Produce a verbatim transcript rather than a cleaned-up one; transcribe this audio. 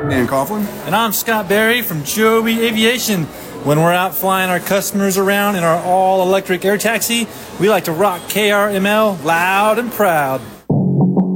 Dan Coughlin. And I'm Scott Berry from Joby Aviation. When we're out flying our customers around in our all-electric air taxi, we like to rock K R M L loud and proud.